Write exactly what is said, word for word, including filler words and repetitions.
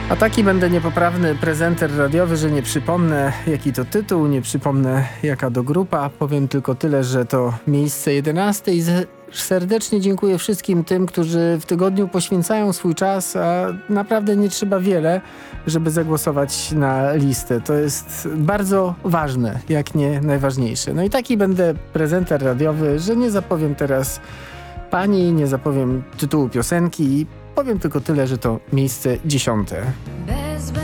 A taki będę niepoprawny prezenter radiowy, że nie przypomnę jaki to tytuł, nie przypomnę jaka to grupa. Powiem tylko tyle, że to miejsce jedenaste i serdecznie dziękuję wszystkim tym, którzy w tygodniu poświęcają swój czas, a naprawdę nie trzeba wiele, żeby zagłosować na listę. To jest bardzo ważne, jak nie najważniejsze. No i taki będę prezenter radiowy, że nie zapowiem teraz pani, nie zapowiem tytułu piosenki. Powiem tylko tyle, że to miejsce dziesiąte.